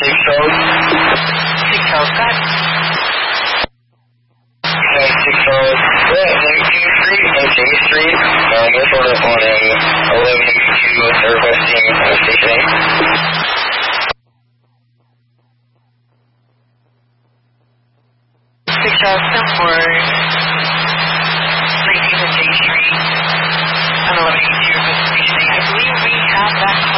6 Charles. 6 Charles, go ahead. 6 Charles. We're at 19th Street and J Street. We're sort of on an 1182 requesting station 8. 6 Charles, come for 19th and J Street on 1182 requesting station 8. I believe we have that